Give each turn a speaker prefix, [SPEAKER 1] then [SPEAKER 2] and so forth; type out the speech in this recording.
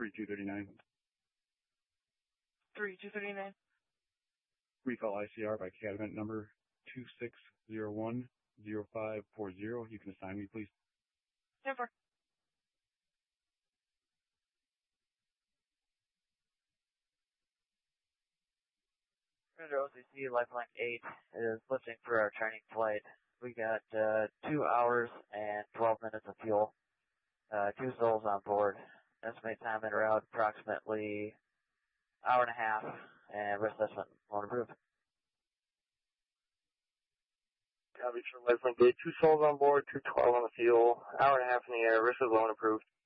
[SPEAKER 1] 3239.
[SPEAKER 2] 3239.
[SPEAKER 1] Recall ICR by CAD event number 26010540. You can assign me, please.
[SPEAKER 2] Never.
[SPEAKER 3] OCC Lifelink 8 is lifting for our training flight. We got 2 hours and 12 minutes of fuel. 2 souls on board. Estimate time en route approximately hour and a half, and risk assessment won't approve.
[SPEAKER 4] Copy for Lifelink 8, 2 souls on board, 212 on the fuel, hour and a half in the air, risk is loan approved.